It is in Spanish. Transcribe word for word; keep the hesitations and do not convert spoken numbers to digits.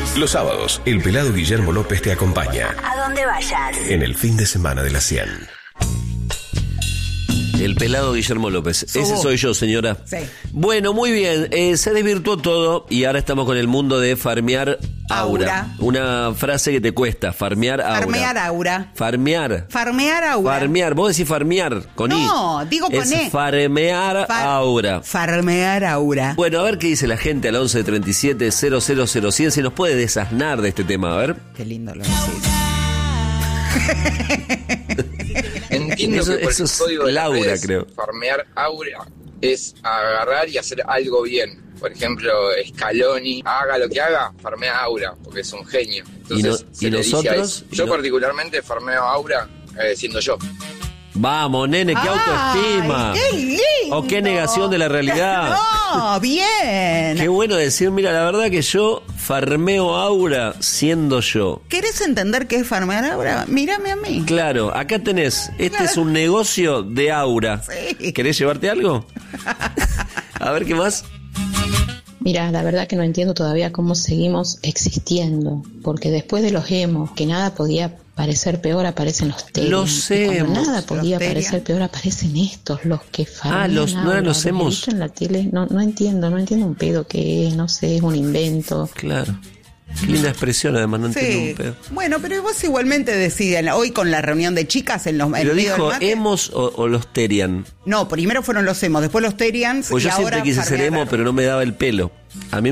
Los sábados, el pelado Guillermo López te acompaña. A donde vayas. En el fin de semana de la cien. El pelado Guillermo López. ¿Sos Ese vos? soy yo, señora. Sí. Bueno, muy bien. Eh, se desvirtuó todo y ahora estamos con el mundo de farmear aura. Aura. Una frase que te cuesta, farmear aura. Farmear aura. Farmear. Farmear aura. Farmear. Vos decís farmear con I. No, digo con es E. farmear Far- aura. Farmear aura. Bueno, a ver qué dice la gente al once treinta y siete cero cero cero cien. Si nos puede desasnar de este tema, a ver. Qué lindo lo decís. Entiendo Eso- que por eso el es código de las Laura, redes, creo. farmear aura es agarrar y hacer algo bien. Por ejemplo, Scaloni, haga lo que haga, farmea aura, porque es un genio. Entonces, ¿Y no- se y le dice a nosotros? eso. ¿Y Yo no- particularmente farmeo aura eh, siendo yo. Vamos, nene, qué autoestima. Ay, qué lindo. O qué negación de la realidad. No, bien. Qué bueno decir, mira, la verdad que yo farmeo aura siendo yo. ¿Querés entender qué es farmear aura? Mírame a mí. Claro, acá tenés, este es un negocio de aura. Sí. ¿Querés llevarte algo? A ver, ¿qué más? Mira, la verdad que no entiendo todavía cómo seguimos existiendo, porque después de los emos, que nada podía parecer peor, aparecen los Terian. Los Y cuando emos, nada podía los parecer Terian. peor, aparecen estos, los que farmean los- ¿no eran aura. los he emos? visto en la tele, no, no entiendo, no entiendo un pedo que es, no sé, es un invento. Claro. Qué linda expresión, además, no entiendo Sí. un pedo. Bueno, pero vos igualmente deciden. Hoy con la reunión de chicas en los en Pero medio del dijo mate- emos o, o los Terian. No, primero fueron los emos, después los Terians Pues y yo ahora siempre quise ser farmear emo, aura. pero no me daba el pelo. A mí